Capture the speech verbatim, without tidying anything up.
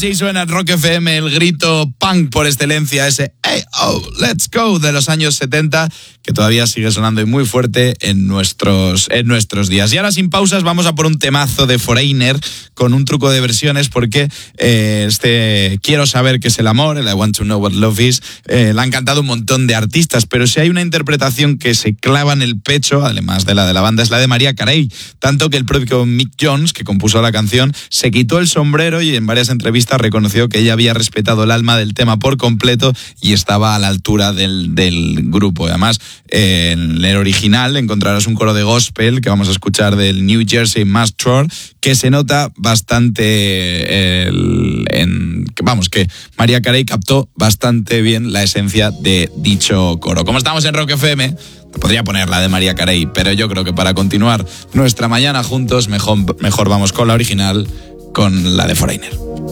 así suena en Rock F M el grito punk por excelencia, ese hey, oh, let's go de los años setenta, que todavía sigue sonando y muy fuerte en nuestros, en nuestros días. Y ahora sin pausas vamos a por un temazo de Foreigner con un truco de versiones, porque eh, este Quiero saber qué es el amor, el I want to know what love is, eh, la han cantado un montón de artistas, pero si hay una interpretación que se clava en el pecho, además de la de la banda, es la de Mariah Carey, tanto que el propio Mick Jones, que compuso la canción, se quitó el sombrero y en varias entrevistas reconoció que ella había respetado el alma del tema por completo y estaba a la altura del, del grupo. Además, eh, en el original encontrarás un coro de gospel que vamos a escuchar del New Jersey Mass Tour, que se nota bastante eh, el, en, vamos, que Mariah Carey captó bastante bien la esencia de dicho coro. Como estamos en Rock F M, podría poner la de Mariah Carey, pero yo creo que para continuar nuestra mañana juntos, mejor, mejor vamos con la original, con la de Foreigner.